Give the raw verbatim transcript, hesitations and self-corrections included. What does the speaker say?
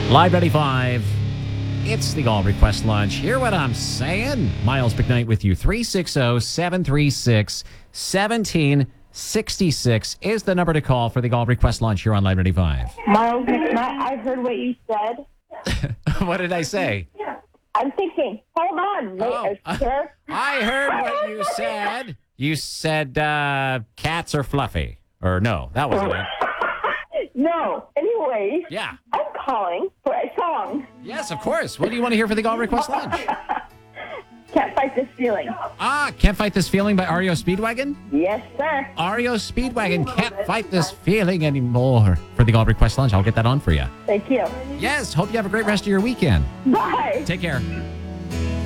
Live ninety-five. It's the All Request Lunch. Hear what I'm saying? Miles McKnight with you. three six zero, seven three six, one seven six six is the number to call for the All Request Lunch here on Live ninety-five. Miles McKnight, I heard what you said. What did I say? I'm thinking, hold on. Wait, Oh, uh, sir. I heard what you said. You said uh, cats are fluffy. Or no, that wasn't it. No. Anyway, Yeah. I'm calling for a song. Yes, of course. What do you want to hear for the All Request Lunch? Can't fight this feeling. Ah, Can't Fight This Feeling by R E O Speedwagon? Yes, sir. R E O Speedwagon, Can't Fight This Feeling Anymore. For the All Request Lunch, I'll get that on for you. Thank you. Yes, hope you have a great rest of your weekend. Bye. Take care.